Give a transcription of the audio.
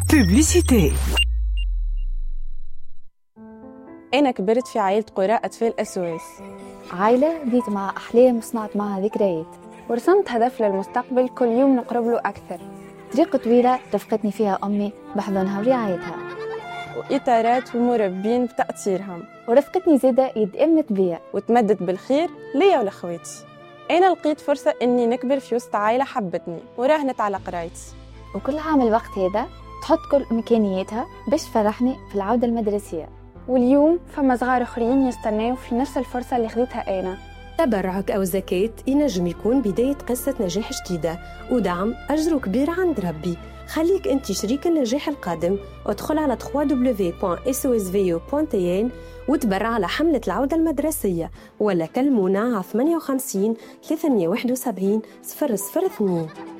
Publicité. أنا كبرت في عائلة قراء أطفال SOS، عائلة بديت مع أحلام وصنعت معها ذكريات، ورسمت هدف للمستقبل كل يوم نقرب له أكثر. طريق طويلة رفقتني فيها أمي بحضنها ورعايتها، وإطارات ومربين بتأثيرهم، ورفقتني زادة يد أمنت بيا وتمدد بالخير ليا ولأخواتي. أنا لقيت فرصة إني نكبر في وسط عائلة حبتني وراهنت على قرايتي، وكل عام الوقت هذا تحط كل إمكانياتها باش تفرحني في العودة المدرسية. واليوم فما صغار آخرين يستناو في نفس الفرصة اللي خديتها أنا. تبرعك أو زكاة ينجم يكون بداية قصة نجاح جديدة، ودعم أجره كبير عند ربي. خليك أنت شريك النجاح القادم، وادخل على www.sosvo.tn وتبرع على حملة العودة المدرسية، ولا كلمونا على 58 371 002.